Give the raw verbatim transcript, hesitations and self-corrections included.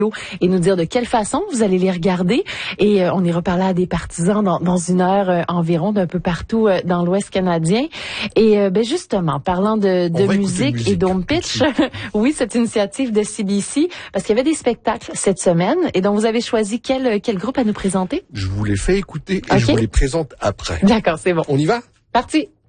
et nous dire de quelle façon vous allez les regarder. Et euh, on ira parler à des partisans dans, dans une heure euh, environ d'un peu partout euh, dans l'Ouest canadien. Et euh, ben justement, parlant de, de musique, musique et Dome Pitch, oui, cette initiative de C B C, parce qu'il y avait des spectacles cette semaine, et donc vous avez choisi quel, quel groupe à nous présenter? Je vous les fais écouter et okay. je vous les présente après. D'accord, c'est bon. On y va? Parti!